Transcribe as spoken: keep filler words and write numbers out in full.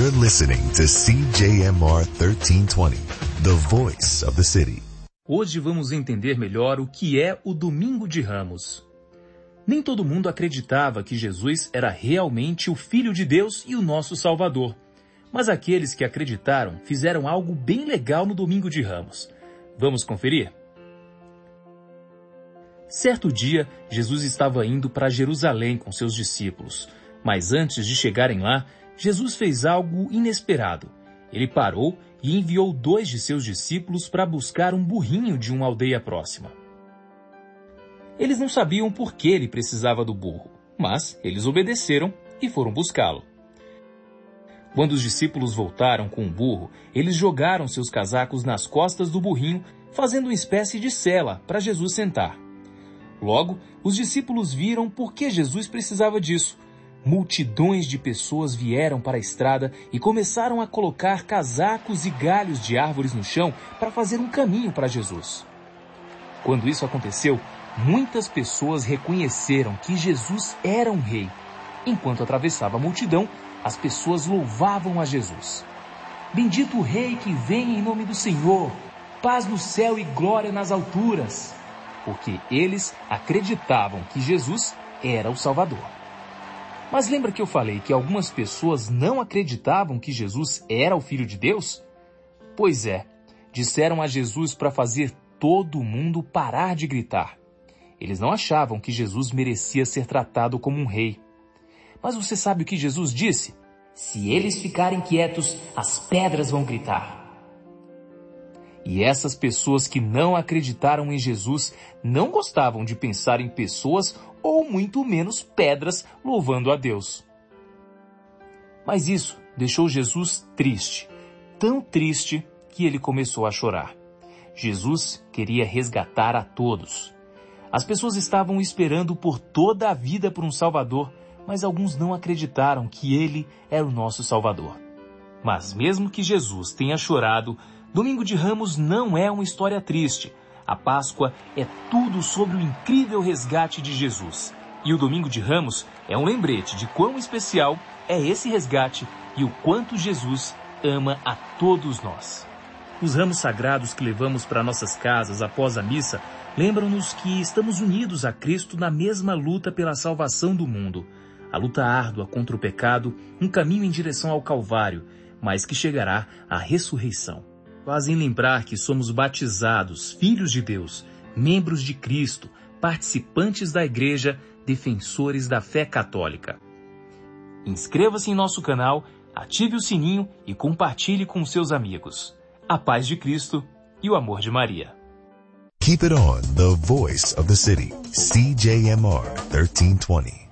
You're listening to C J M R thirteen twenty, the voice of the city. Hoje vamos entender melhor o que é o Domingo de Ramos. Nem todo mundo acreditava que Jesus era realmente o Filho de Deus e o nosso Salvador. Mas aqueles que acreditaram fizeram algo bem legal no Domingo de Ramos. Vamos conferir? Certo dia, Jesus estava indo para Jerusalém com seus discípulos. Mas antes de chegarem lá, Jesus fez algo inesperado. Ele parou e enviou dois de seus discípulos para buscar um burrinho de uma aldeia próxima. Eles não sabiam por que ele precisava do burro, mas eles obedeceram e foram buscá-lo. Quando os discípulos voltaram com o burro, eles jogaram seus casacos nas costas do burrinho, fazendo uma espécie de sela para Jesus sentar. Logo, os discípulos viram por que Jesus precisava disso. Multidões de pessoas vieram para a estrada e começaram a colocar casacos e galhos de árvores no chão para fazer um caminho para Jesus. Quando isso aconteceu, muitas pessoas reconheceram que Jesus era um rei. Enquanto atravessava a multidão, as pessoas louvavam a Jesus. Bendito o rei que vem em nome do Senhor, paz no céu e glória nas alturas. Porque eles acreditavam que Jesus era o Salvador. Mas lembra que eu falei que algumas pessoas não acreditavam que Jesus era o Filho de Deus? Pois é, disseram a Jesus para fazer todo mundo parar de gritar. Eles não achavam que Jesus merecia ser tratado como um rei. Mas você sabe o que Jesus disse? Se eles ficarem quietos, as pedras vão gritar. E essas pessoas que não acreditaram em Jesus não gostavam de pensar em pessoas ou muito menos pedras louvando a Deus. Mas isso deixou Jesus triste, tão triste que ele começou a chorar. Jesus queria resgatar a todos. As pessoas estavam esperando por toda a vida por um Salvador, mas alguns não acreditaram que ele era o nosso Salvador. Mas mesmo que Jesus tenha chorado, Domingo de Ramos não é uma história triste. A Páscoa é tudo sobre o incrível resgate de Jesus. E o Domingo de Ramos é um lembrete de quão especial é esse resgate e o quanto Jesus ama a todos nós. Os ramos sagrados que levamos para nossas casas após a missa lembram-nos que estamos unidos a Cristo na mesma luta pela salvação do mundo. A luta árdua contra o pecado, um caminho em direção ao Calvário, mas que chegará à ressurreição. Fazem lembrar que somos batizados, filhos de Deus, membros de Cristo, participantes da Igreja, defensores da fé católica. Inscreva-se em nosso canal, ative o sininho e compartilhe com seus amigos. A paz de Cristo e o amor de Maria. Keep it on, the voice of the city, C J M R thirteen twenty.